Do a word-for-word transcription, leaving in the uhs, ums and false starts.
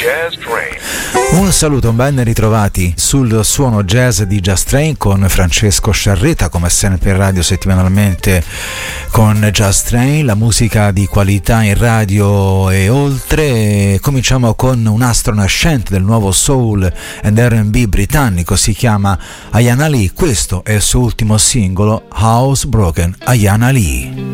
Jazz Train. Un saluto, ben ritrovati sul suono jazz di Jazz Train con Francesco Sciarretta, come sempre in radio settimanalmente con Jazz Train, la musica di qualità in radio e oltre. Cominciamo con un astro nascente del nuovo soul and R and B britannico, si chiama Ayana Lee, questo è il suo ultimo singolo, Housebroken. Ayana Lee.